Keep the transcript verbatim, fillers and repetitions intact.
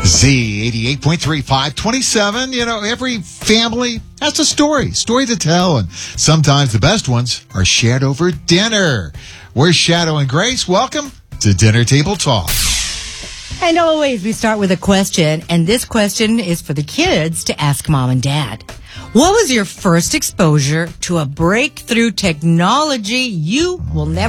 Z eighty-eight point three, five twenty-seven. You know, every family has a story, story to tell, and sometimes the best ones are shared over dinner. We're Shadow and Grace. Welcome to Dinner Table Talk. And always we start with a question, and this question is for the kids to ask mom and dad. What was your first exposure to a breakthrough technology you will never